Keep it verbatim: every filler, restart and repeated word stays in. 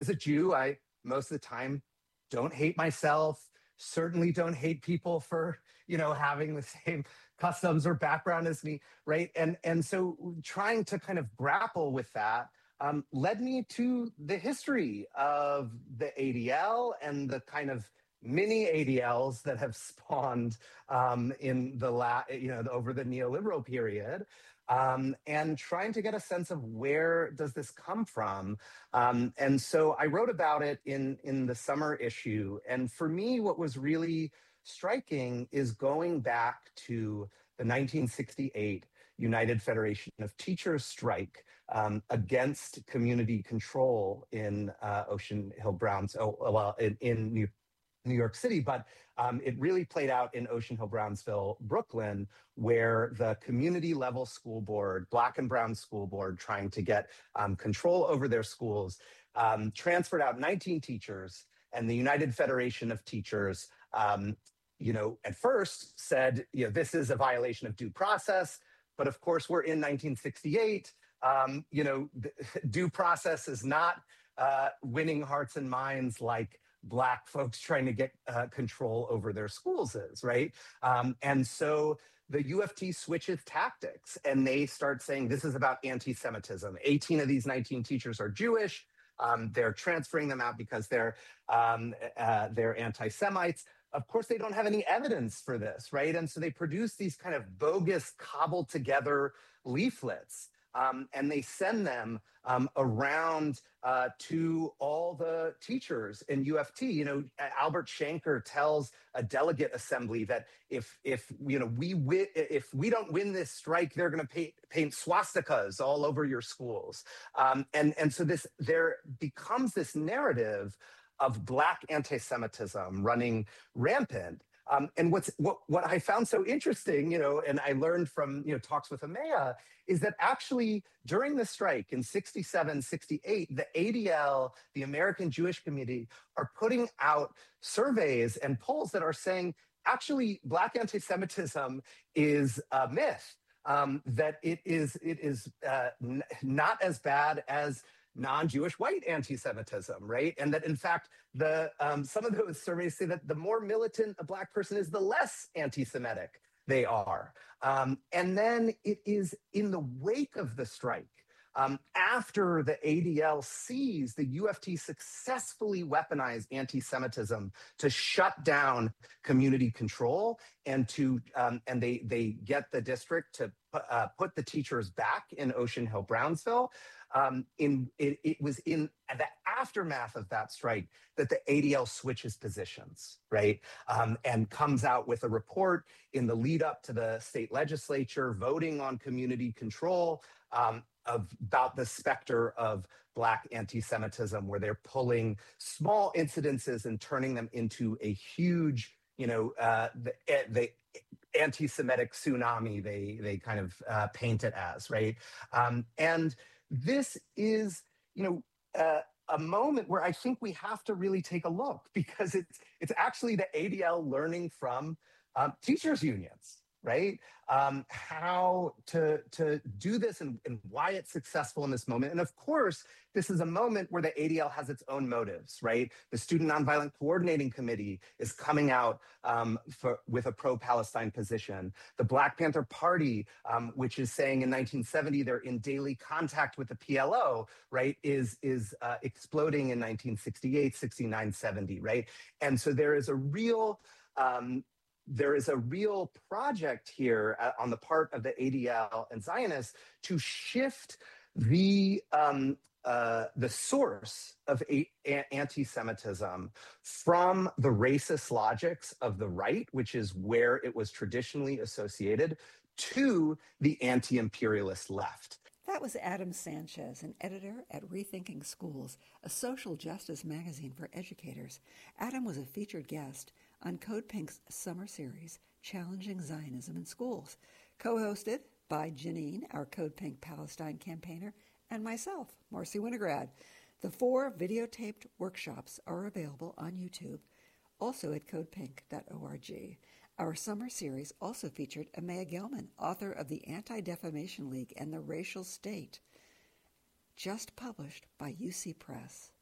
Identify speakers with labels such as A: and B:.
A: a Jew, I most of the time don't hate myself, certainly don't hate people for, you know, having the same customs or background as me, right? And, and so trying to kind of grapple with that um, led me to the history of the A D L and the kind of mini A D Ls that have spawned um, in the la- you know over the neoliberal period, um, and trying to get a sense of where does this come from. Um, and so I wrote about it in in the summer issue. And for me, what was really striking is going back to the nineteen sixty-eight United Federation of Teachers strike um, against community control in uh, Ocean Hill-Browns, oh, well, in, in New New York City, but um, it really played out in Ocean Hill-Brownsville, Brooklyn, where the community level school board, Black and Brown school board, trying to get um, control over their schools, um, transferred out nineteen teachers, and the United Federation of Teachers, um, you know, at first said, you know, this is a violation of due process, but of course we're in nineteen sixty-eight. Um, you know, due process is not uh, winning hearts and minds like Black folks trying to get uh, control over their schools is, right? Um, and so the U F T switches tactics and they start saying this is about anti-Semitism. eighteen of these nineteen teachers are Jewish. Um, they're transferring them out because they're um, uh, they're anti-Semites. Of course, they don't have any evidence for this, right? And so they produce these kind of bogus, cobbled together leaflets. Um, and they send them um, around uh, to all the teachers in U F T. You know, Albert Shanker tells a delegate assembly that if if you know we wi- if we don't win this strike, they're going to paint, paint swastikas all over your schools. Um, and and so this there becomes this narrative of Black anti-Semitism running rampant. Um, and what's what what I found so interesting, you know, and I learned from you know talks with Amaya, is that actually during the strike in sixty-seven, sixty-eight, the A D L, the American Jewish Community, are putting out surveys and polls that are saying actually Black anti-Semitism is a myth. Um, that it is it is uh, n- not as bad as non-Jewish white anti-Semitism, right? And that in fact, the um, some of those surveys say that the more militant a Black person is, the less anti-Semitic they are. Um, and then it is in the wake of the strike, um, after the A D L sees the U F T successfully weaponize anti-Semitism to shut down community control and to um, and they they get the district to uh, put the teachers back in Ocean Hill-Brownsville. Um, in it, it was in the aftermath of that strike that the A D L switches positions, right, um, and comes out with a report in the lead up to the state legislature voting on community control um, of about the specter of Black anti-Semitism, where they're pulling small incidences and turning them into a huge, you know, uh, the, the anti-Semitic tsunami. They they kind of uh, paint it as, right, um, and this is, you know, uh, a moment where I think we have to really take a look, because it's it's actually the A D L learning from um, teachers' unions, right? Um, how to to do this and, and why it's successful in this moment. And of course, this is a moment where the A D L has its own motives, right? The Student Nonviolent Coordinating Committee is coming out um, for, with a pro-Palestine position. The Black Panther Party, um, which is saying in nineteen seventy they're in daily contact with the P L O, right, is, is uh, exploding in nineteen sixty-eight, sixty-nine, seventy, right? And so there is a real um, there is a real project here uh, on the part of the A D L and Zionists to shift the um, uh, the source of a- a- anti-Semitism from the racist logics of the right, which is where it was traditionally associated, to the anti-imperialist left.
B: That was Adam Sanchez, an editor at Rethinking Schools, a social justice magazine for educators. Adam was a featured guest on Code Pink's summer series, Challenging Zionism in Schools, co-hosted by Janine, our Code Pink Palestine campaigner, and myself, Marcy Winograd. The four videotaped workshops are available on YouTube, also at code pink dot org. Our summer series also featured Amaya Gelman, author of The Anti-Defamation League and the Racial State, just published by U C Press.